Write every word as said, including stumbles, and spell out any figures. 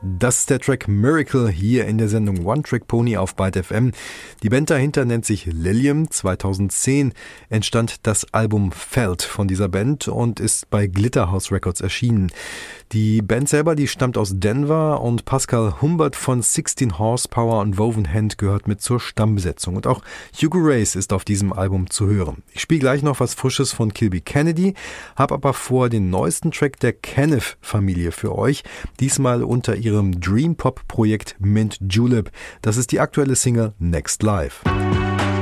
Das ist der Track Miracle hier in der Sendung One Track Pony auf Byte F M. Die Band dahinter nennt sich Lilium. zweitausendzehn entstand das Album Felt von dieser Band und ist bei Glitterhouse Records erschienen. Die Band selber, die stammt aus Denver und Pascal Humbert von sixteen Horsepower und Woven Hand gehört mit zur Stammbesetzung. Und auch Hugo Race ist auf diesem Album zu hören. Ich spiele gleich noch was Frisches von Kilby Kennedy, habe aber vor den neuesten Track der Kenneth-Familie für euch, diesmal unter ihrem Dream-Pop-Projekt Mint Julep. Das ist die aktuelle Single Next Life.